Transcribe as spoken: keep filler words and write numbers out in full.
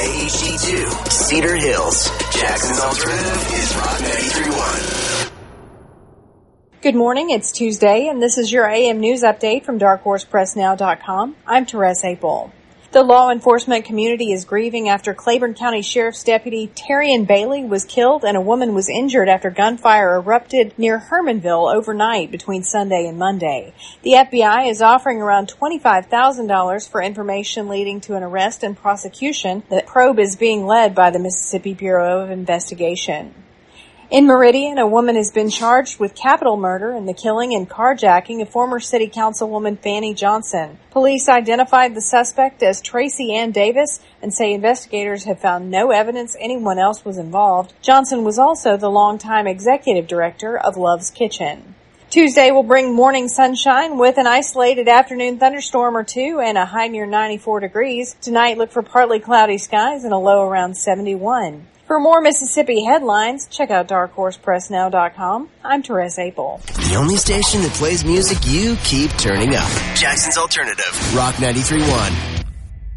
A H D two, Cedar Hills. Jackson's Alternative is Rock ninety-three point one. Good morning, it's Tuesday, and this is your A M News Update from dark horse press now dot com. I'm Therese Apel. The law enforcement community is grieving after Claiborne County Sheriff's Deputy Terrian Bailey was killed and a woman was injured after gunfire erupted near Hermanville overnight between Sunday and Monday. The F B I is offering around twenty-five thousand dollars for information leading to an arrest and prosecution. The probe is being led by the Mississippi Bureau of Investigation. In Meridian, a woman has been charged with capital murder in the killing and carjacking of former city councilwoman Fanny Johnson. Police identified the suspect as Tracy Ann Davis and say investigators have found no evidence anyone else was involved. Johnson was also the longtime executive director of Love's Kitchen. Tuesday will bring morning sunshine with an isolated afternoon thunderstorm or two and a high near ninety-four degrees. Tonight, look for partly cloudy skies and a low around seventy-one. For more Mississippi headlines, check out dark horse press now dot com. I'm Therese Apel. The only station that plays music you keep turning up. Jackson's Alternative, Rock ninety-three point one.